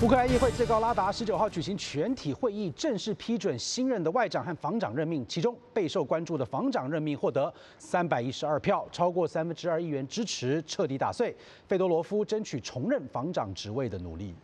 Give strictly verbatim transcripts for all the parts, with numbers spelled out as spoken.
乌克兰议会最高拉达十九号举行全体会议，正式批准新任的外长和防长任命。其中备受关注的防长任命获得三百一十二票，超过三分之二议员支持，彻底打碎费多罗夫争取重任防长职位的努力。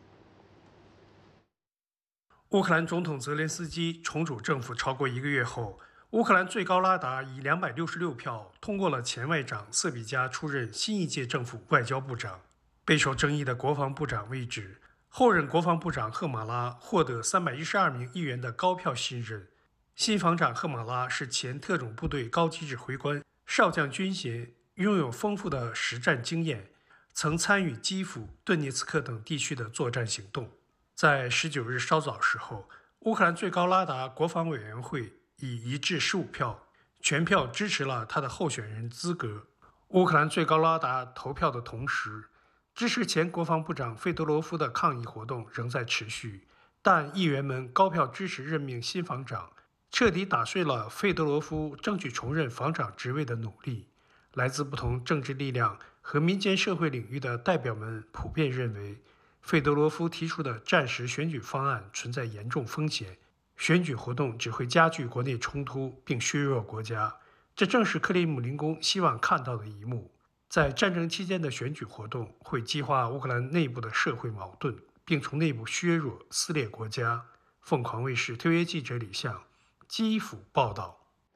乌克兰总统泽连斯基重组政府超过一个月后，乌克兰最高拉达以两百六十六票通过了前外长瑟比加出任新一届政府外交部长。备受争议的国防部长位置，后任国防部长赫马拉获得三百一十二名议员的高票信任。新防长赫马拉是前特种部队高级指挥官，少将军衔，拥有丰富的实战经验，曾参与基辅、顿涅茨克等地区的作战行动。在十九日稍早时候，乌克兰最高拉达国防委员会以一致十五票全票支持了他的候选人资格。乌克兰最高拉达投票的同时，支持前国防部长费德罗夫的抗议活动仍在持续，但议员们高票支持任命新防长，彻底打碎了费德罗夫争取重任防长职位的努力。来自不同政治力量和民间社会领域的代表们普遍认为，费德罗夫提出的战时选举方案存在严重风险，选举活动只会加剧国内冲突并削弱国家。这正是克里姆林宫希望看到的一幕。在战争期间的选举活动会激化乌克兰内部的社会矛盾，并从内部削弱、撕裂国家。凤凰卫视特约记者李相，基辅报道。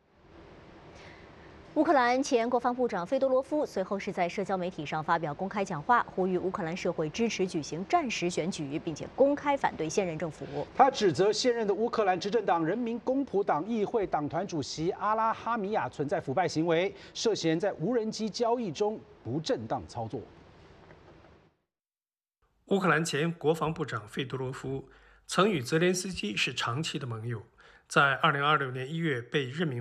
乌克兰前国防部长费多罗夫随后是在社交媒体上发表公开讲话，呼吁乌克兰社会支持举行战时选举，并且公开反对现任政府。 他指责现任的乌克兰执政党人民公仆党议会党团主席阿拉哈米亚存在腐败行为，涉嫌在无人机交易中不正当操作。 乌克兰前国防部长费多罗夫曾与泽连斯基是长期的盟友，在二零二六年一月被任命